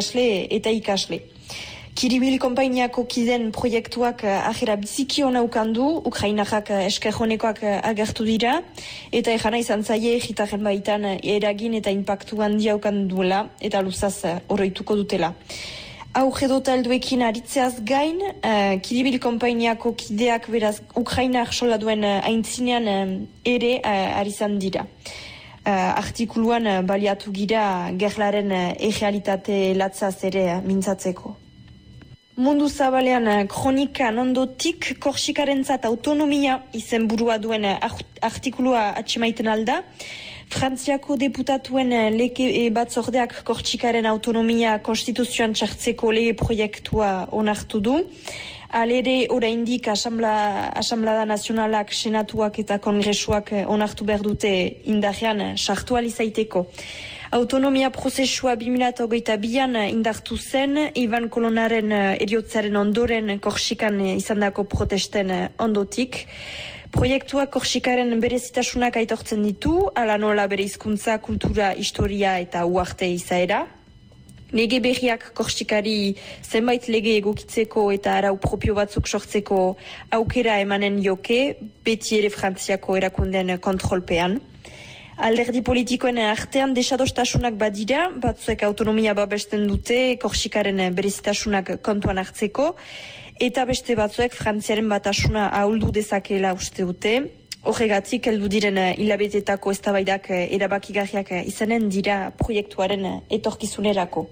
eta ikasle. Kiribil konpainiako kiden proiektuak ajera biziki hona ukandu, Ukrainajak eskerjonekoak agertu dira, eta ejana izan zaie egitaren baitan eragin eta impactu handia ukanduela, eta luzaz oroituko dutela. Auge dota helduekin aritzeaz gain, Kiribil konpainiako kideak beraz Ukrainak sola duen aintzinean ere arizan dira. Artikuluan baliatu gira gerlaren errealitate latzaz ere mintzatzeko. Mundu zabalean kronikan ondotik Korsikarentzat autonomia izenburua duen artikulua atxemaiten alda. Frantziako deputatuen lege batzordeak Korsikaren autonomia konstituzioan txartzeko lege proiektua onartu du. Alere oraindik Asamblada Nazionalak, Senatuak eta Kongresuak onartu behar dute indarrean sartu alizaiteko. Autonomia prozesua 2022an indartu zen, Ivan Kolonaren eriotzaren ondoren Korsikan izandako protesten ondotik. Proiektua Korsikaren berezitasunak aitortzen ditu, ala nola bere hizkuntza, kultura, historia eta uarte izaera. Lege berriak Korsikari zenbait lege egokitzeko eta arau propio batzuk sortzeko aukera emanen joke, beti ere Frantziako erakunden kontrolpean. Alderdi politikoen artean desadostasunak badira, batzuek autonomia babesten dute Korsikaren berezitasunak kontuan hartzeko, eta beste batzuek Frantziaren batasuna ahuldu dezakeela uste dute. Horregatik heldu diren hilabetetako eztabaidak erabakigarriak izanen dira proiektuaren etorkizunerako.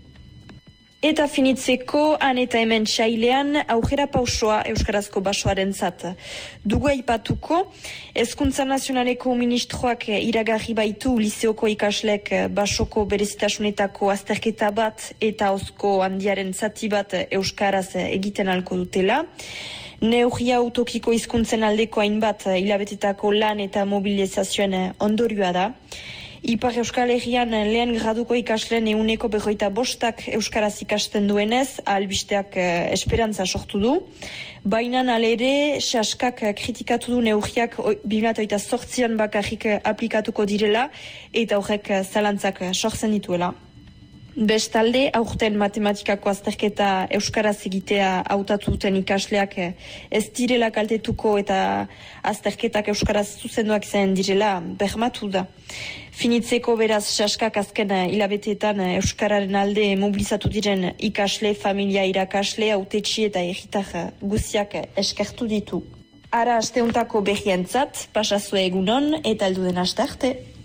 Eta finitzeko, han eta hemen txailean, aurrera pausoa Euskarazko basoaren zat. Dugu aipatuko, Hezkuntza Nazionaleko ministroak iragarri baitu liseoko ikaslek basoko berezitasunetako azterketa bat eta ozko handiaren zati bat Euskaraz egiten alko dutela. Neurria utokiko hizkuntzen aldeko hainbat hilabetetako lan eta mobilizazioen ondorioa da. Ipar Euskal Herrian lehen graduko ikasleen 55% Euskaraz ikasten duenez, albisteak esperantza sortu du. Baina alere, saskak kritikatu du neurriak 2008an bakarrik aplikatuko direla eta horrek zalantzak sortzen dituela. Bestalde, aurten matematikako azterketa Euskaraz egitea hautatu duten ikasleak ez direla kaltetuko eta azterketak Euskaraz zuzenduak izan direla bermatu da. Finitzeko beraz saskak azken hilabeteetan Euskararen alde mobilizatu diren ikasle, familia irakasle, hautetsi eta herritar guziak eskertu ditu. Ara asteuntako berrientzat, pasazue egunon eta heldu den aste arte.